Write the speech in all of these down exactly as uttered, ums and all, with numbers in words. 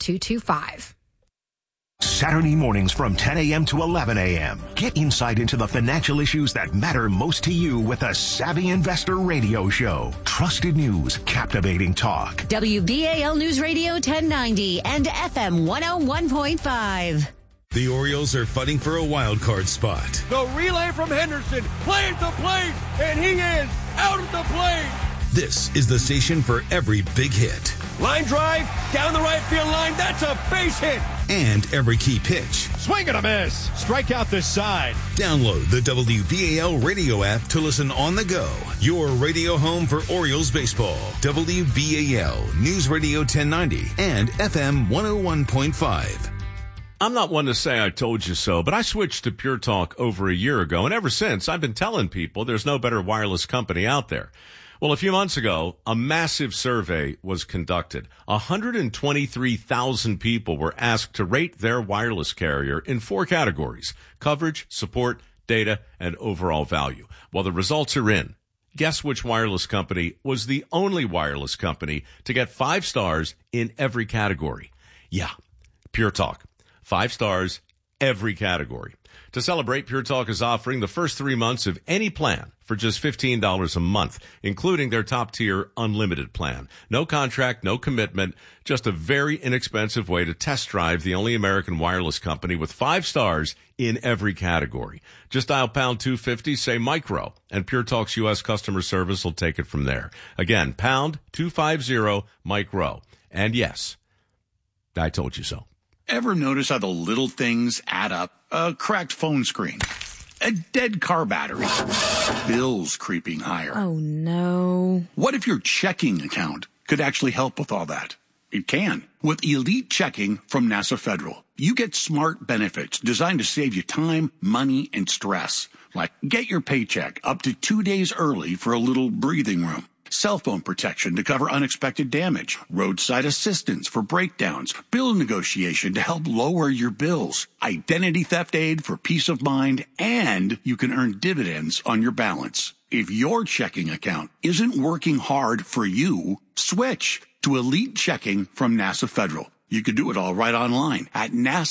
two two five. Saturday mornings from ten a.m. to eleven a.m. Get insight into the financial issues that matter most to you with a Savvy Investor Radio Show. Trusted news, captivating talk. W B A L News Radio ten ninety and F M one oh one point five. The Orioles are fighting for a wild card spot. The relay from Henderson, play at the plate, and he is out at the plate. This is the station for every big hit. Line drive, down the right field line, that's a base hit. And every key pitch. Swing and a miss. Strike out this side. Download the W B A L radio app to listen on the go. Your radio home for Orioles baseball. W B A L News Radio ten ninety and F M one oh one point five. I'm not one to say I told you so, but I switched to Pure Talk over a year ago, and ever since I've been telling people there's no better wireless company out there. Well, a few months ago, a massive survey was conducted. one hundred twenty-three thousand people were asked to rate their wireless carrier in four categories: coverage, support, data, and overall value. Well, the results are in. Guess which wireless company was the only wireless company to get five stars in every category? Yeah, Pure Talk. Five stars, every category. To celebrate, Pure Talk is offering the first three months of any plan for just fifteen dollars a month, including their top-tier unlimited plan. No contract, no commitment, just a very inexpensive way to test drive the only American wireless company with five stars in every category. Just dial pound two fifty, say micro, and Pure Talk's U S customer service will take it from there. Again, pound two fifty, micro. And yes, I told you so. Ever notice how the little things add up? A cracked phone screen, a dead car battery, bills creeping higher. Oh, no. What if your checking account could actually help with all that? It can. With Elite Checking from NASA Federal, you get smart benefits designed to save you time, money, and stress. Like get your paycheck up to two days early for a little breathing room. Cell phone protection to cover unexpected damage, roadside assistance for breakdowns, bill negotiation to help lower your bills, identity theft aid for peace of mind, and you can earn dividends on your balance. If your checking account isn't working hard for you, switch to Elite Checking from NASA Federal. You can do it all right online at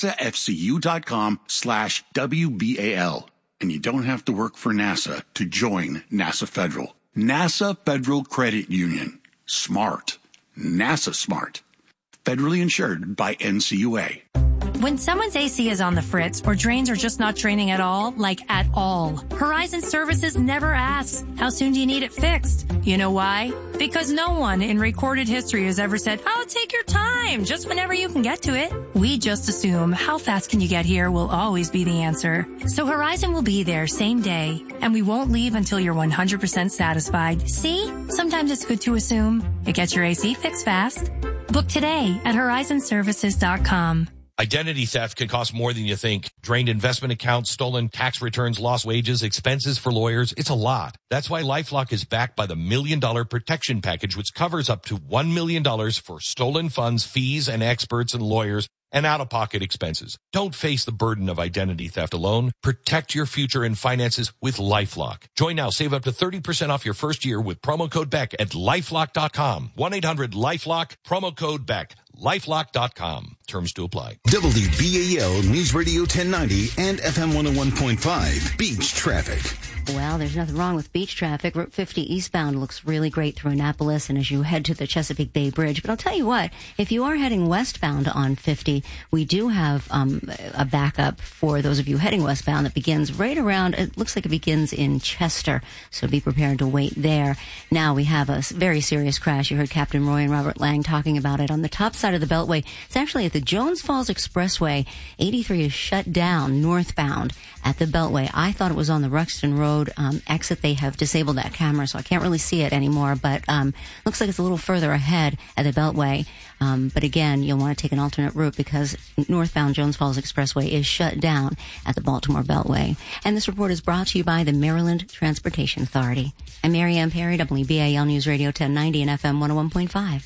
nasafcu.com slash WBAL. And you don't have to work for NASA to join NASA Federal. NASA Federal Credit Union. Smart. NASA smart. Federally insured by N C U A. When someone's A C is on the fritz or drains are just not draining at all, like at all, Horizon Services never asks, how soon do you need it fixed? You know why? Because no one in recorded history has ever said, oh, take your time, just whenever you can get to it. We just assume how fast can you get here will always be the answer. So Horizon will be there same day, and we won't leave until you're one hundred percent satisfied. See? Sometimes it's good to assume. It gets your A C fixed fast. Book today at horizon services dot com. Identity theft can cost more than you think. Drained investment accounts, stolen tax returns, lost wages, expenses for lawyers. It's a lot. That's why LifeLock is backed by the Million Dollar Protection Package, which covers up to one million dollars for stolen funds, fees, and experts and lawyers, and out-of-pocket expenses. Don't face the burden of identity theft alone. Protect your future and finances with LifeLock. Join now. Save up to thirty percent off your first year with promo code Beck at lifelock dot com. one eight hundred lifelock, promo code Beck. lifelock dot com. Terms to apply. W B A L News Radio ten ninety and F M one oh one point five. Beach traffic. Well, there's nothing wrong with beach traffic. Route fifty eastbound looks really great through Annapolis and as you head to the Chesapeake Bay Bridge. But I'll tell you what, if you are heading westbound on fifty, we do have um, a backup for those of you heading westbound that begins right around, it looks like it begins in Chester. So be prepared to wait there. Now we have a very serious crash. You heard Captain Roy and Robert Lang talking about it on the top side of the Beltway. It's actually at the Jones Falls Expressway. eighty-three is shut down northbound at the Beltway. I thought it was on the Ruxton Road um, exit. They have disabled that camera, so I can't really see it anymore, but um, looks like it's a little further ahead at the Beltway. Um, but again, you'll want to take an alternate route because northbound Jones Falls Expressway is shut down at the Baltimore Beltway. And this report is brought to you by the Maryland Transportation Authority. I'm Mary Ann Perry, W B A L News Radio ten ninety and F M one oh one point five.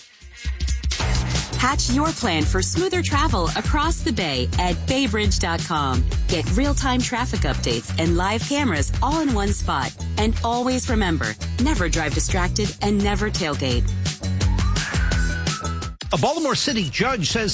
Hatch your plan for smoother travel across the bay at bay bridge dot com. Get real-time traffic updates and live cameras all in one spot. And always remember, never drive distracted and never tailgate. A Baltimore City judge says